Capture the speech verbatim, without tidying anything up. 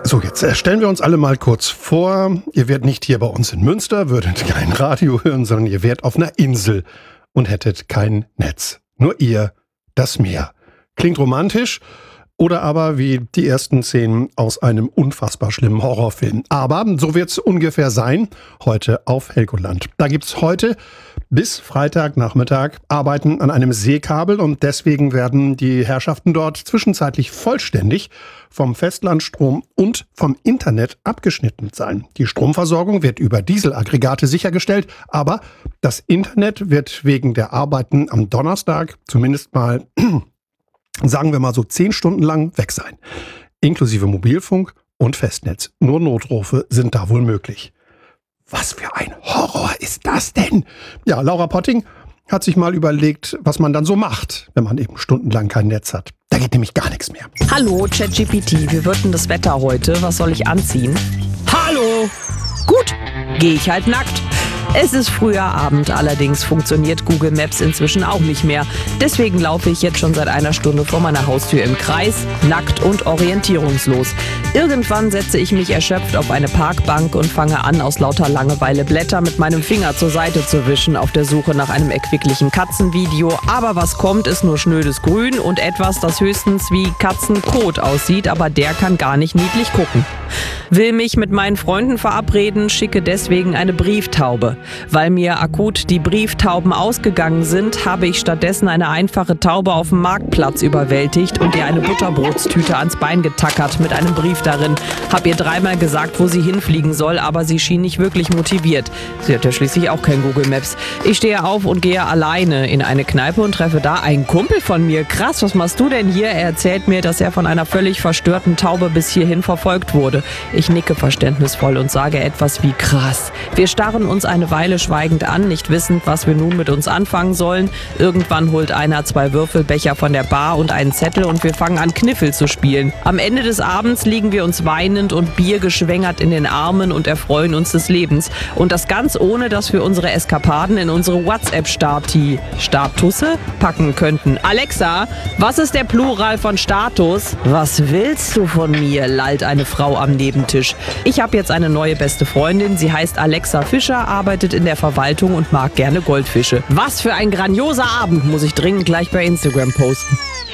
So, jetzt äh, stellen wir uns alle mal kurz vor, ihr wärt nicht hier bei uns in Münster, würdet kein Radio hören, sondern ihr wärt auf einer Insel und hättet kein Netz. Nur ihr, das Meer. Klingt romantisch oder aber wie die ersten Szenen aus einem unfassbar schlimmen Horrorfilm. Aber so wird's ungefähr sein, heute auf Helgoland. Da gibt's heute bis Freitagnachmittag Arbeiten an einem Seekabel und deswegen werden die Herrschaften dort zwischenzeitlich vollständig vom Festlandstrom und vom Internet abgeschnitten sein. Die Stromversorgung wird über Dieselaggregate sichergestellt, aber das Internet wird wegen der Arbeiten am Donnerstag zumindest mal, sagen wir mal so zehn Stunden lang weg sein. Inklusive Mobilfunk und Festnetz. Nur Notrufe sind da wohl möglich. Was für ein Horror ist das denn? Ja, Laura Potting hat sich mal überlegt, was man dann so macht, wenn man eben stundenlang kein Netz hat. Da geht nämlich gar nichts mehr. Hallo, ChatGPT, wie wird denn das Wetter heute? Was soll ich anziehen? Hallo! Gut, gehe ich halt nackt. Es ist früher Abend, allerdings funktioniert Google Maps inzwischen auch nicht mehr. Deswegen laufe ich jetzt schon seit einer Stunde vor meiner Haustür im Kreis, nackt und orientierungslos. Irgendwann setze ich mich erschöpft auf eine Parkbank und fange an, aus lauter Langeweile Blätter mit meinem Finger zur Seite zu wischen, auf der Suche nach einem erquicklichen Katzenvideo. Aber was kommt, ist nur schnödes Grün und etwas, das höchstens wie Katzenkot aussieht, aber der kann gar nicht niedlich gucken. Will mich mit meinen Freunden verabreden, schicke deswegen eine Brieftaube. Weil mir akut die Brieftauben ausgegangen sind, habe ich stattdessen eine einfache Taube auf dem Marktplatz überwältigt und ihr eine Butterbrotstüte ans Bein getackert mit einem Brief darin. Hab ihr dreimal gesagt, wo sie hinfliegen soll, aber sie schien nicht wirklich motiviert. Sie hat ja schließlich auch kein Google Maps. Ich stehe auf und gehe alleine in eine Kneipe und treffe da einen Kumpel von mir. Krass, was machst du denn hier? Er erzählt mir, dass er von einer völlig verstörten Taube bis hierhin verfolgt wurde. Ich nicke verständnisvoll und sage etwas wie krass. Wir starren uns eine Weile schweigend an, nicht wissend, was wir nun mit uns anfangen sollen. Irgendwann holt einer zwei Würfelbecher von der Bar und einen Zettel und wir fangen an, Kniffel zu spielen. Am Ende des Abends liegen wir uns weinend und biergeschwängert in den Armen und erfreuen uns des Lebens. Und das ganz ohne, dass wir unsere Eskapaden in unsere WhatsApp-Stati Statusse packen könnten. Alexa, was ist der Plural von Status? Was willst du von mir? Lallt eine Frau am Nebentisch. Ich habe jetzt eine neue beste Freundin. Sie heißt Alexa Fischer, arbeitet in der Verwaltung und mag gerne Goldfische. Was für ein grandioser Abend, muss ich dringend gleich bei Instagram posten.